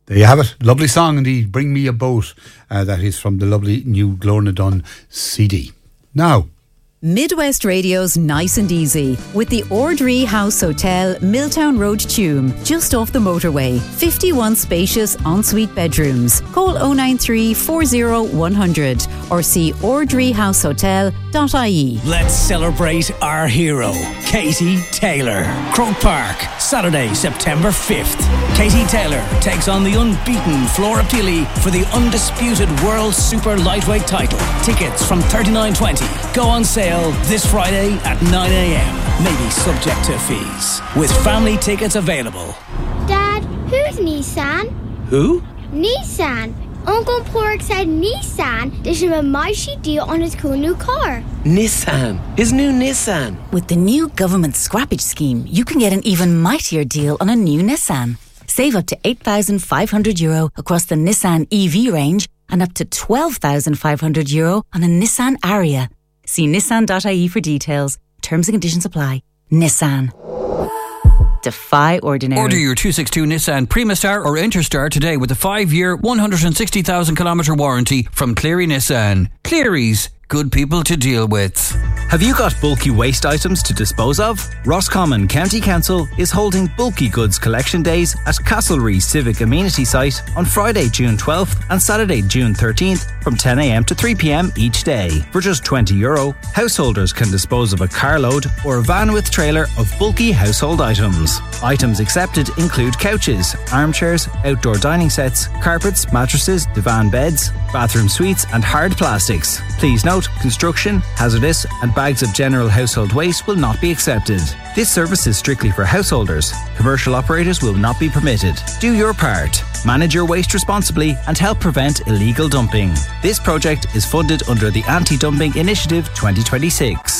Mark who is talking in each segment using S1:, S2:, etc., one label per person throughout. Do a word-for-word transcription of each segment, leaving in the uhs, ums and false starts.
S1: There you have it. Lovely song indeed. Bring Me a Boat. Uh, that is from the lovely new Glorna Dunn C D. Now,
S2: Midwest Radio's Nice and Easy with the Ordree House Hotel, Milltown Road, Tuam, just off the motorway. fifty-one spacious ensuite bedrooms. Call oh nine three, four oh, one hundred or see ordree house hotel dot I E.
S3: Let's celebrate our hero, Katie Taylor. Croke Park, Saturday, September fifth. Katie Taylor takes on the unbeaten Flora Pili for the undisputed World Super Lightweight title. Tickets from thirty-nine twenty go on sale this Friday at nine a.m. Maybe subject to fees. With family tickets available.
S4: Dad, who's Nissan?
S3: Who?
S4: Nissan. Uncle Pork said Nissan. They should have a mighty deal on his cool new car.
S5: Nissan. His new Nissan.
S6: With the new government scrappage scheme, you can get an even mightier deal on a new Nissan. Save up to eight thousand five hundred euro across the Nissan E V range and up to twelve thousand five hundred euro on a Nissan Ariya. See nissan dot I E for details. Terms and conditions apply. Nissan. Defy ordinary.
S7: Order your two sixty-two Nissan Primastar or Interstar today with a five-year, one hundred sixty thousand kilometre warranty from Cleary Nissan. Cleary's, good people to deal with.
S8: Have you got bulky waste items to dispose of? Roscommon County Council is holding Bulky Goods Collection Days at Castlereagh Civic Amenity Site on Friday, June twelfth and Saturday, June thirteenth from ten a.m. to three p.m. each day. For just twenty euro, householders can dispose of a carload or a van with trailer of bulky household items. Items accepted include couches, armchairs, outdoor dining sets, carpets, mattresses, divan beds, bathroom suites and hard plastics. Please note, construction, hazardous and bags of general household waste will not be accepted. This service is strictly for householders. Commercial operators will not be permitted. Do your part. Manage your waste responsibly and help prevent illegal dumping. This project is funded under the Anti-Dumping Initiative twenty twenty-six.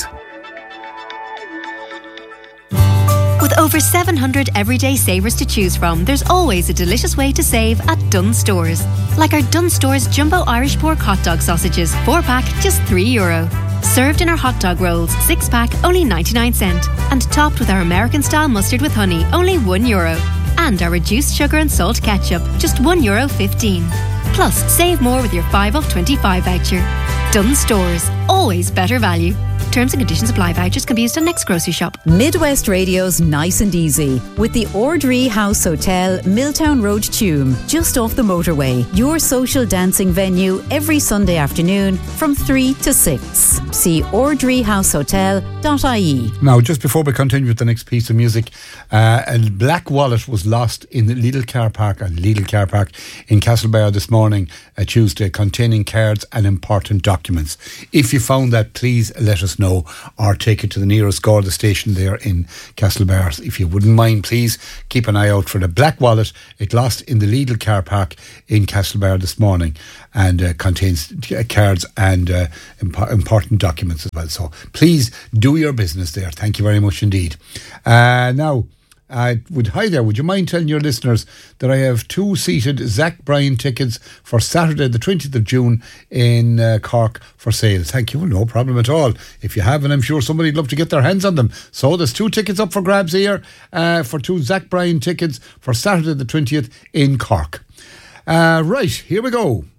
S9: With over seven hundred everyday savers to choose from, there's always a delicious way to save at Dunnes Stores. Like our Dunnes Stores Jumbo Irish Pork Hot Dog Sausages, four pack, just three euro. Served in our hot dog rolls, six pack, only ninety-nine cent. And topped with our American style mustard with honey, only one euro. And our reduced sugar and salt ketchup, just one euro fifteen. Plus, save more with your five off twenty-five voucher. Dunnes Stores, always better value. Terms and conditions apply. Vouchers can be used on next grocery shop.
S2: Midwest Radio's Nice and Easy with the Ordree House Hotel, Milltown Road, Tuam, just off the motorway. Your social dancing venue every Sunday afternoon from three to six. See ordree house hotel dot I E.
S1: Now, just before we continue with the next piece of music, uh, a black wallet was lost in the Lidl car park, at Lidl car park in Castlebar this morning, uh, Tuesday, containing cards and important documents. If you found that, please let us know or take it to the nearest Garda station there in Castlebar. If you wouldn't mind, please keep an eye out for the black wallet. It lost in the Lidl car park in Castlebar this morning and uh, contains cards and uh, imp- important documents as well. So please do your business there. Thank you very much indeed. Uh, now, I would hi there. Would you mind telling your listeners that I have two seated Zach Bryan tickets for Saturday, the twentieth of June in uh, Cork for sale? Thank you. No problem at all. If you have, and I'm sure somebody'd love to get their hands on them. So there's two tickets up for grabs here uh, for two Zach Bryan tickets for Saturday, the twentieth in Cork. Uh, right, here we go.